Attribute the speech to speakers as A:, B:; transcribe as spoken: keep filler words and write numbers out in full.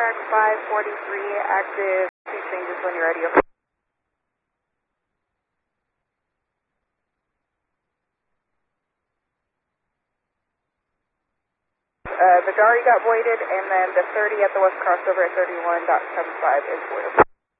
A: track five forty-three, active, two changes when you're ready. Uh, the Dari got voided, and then the thirty at the west crossover at thirty-one point seven five is voidable.